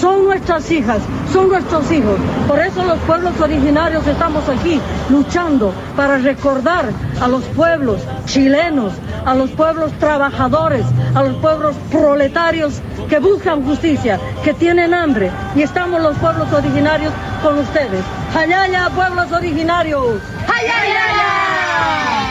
son nuestras hijas, son nuestros hijos. Por eso los pueblos originarios estamos aquí luchando para recordar a los pueblos chilenos, a los pueblos trabajadores, a los pueblos proletarios que buscan justicia, que tienen hambre. Y estamos los pueblos originarios con ustedes. ¡Hayaya, pueblos originarios! ¡Hayaya!